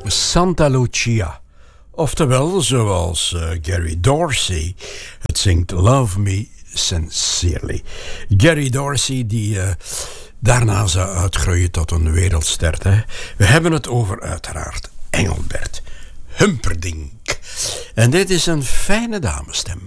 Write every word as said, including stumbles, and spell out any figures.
Santa Lucia. Oftewel, zoals uh, Gary Dorsey het zingt, Love Me Sincerely. Gary Dorsey die uh, daarna zou uitgroeien tot een wereldster. Hè? We hebben het over uiteraard Engelbert Humperdinck. En dit is een fijne damesstem.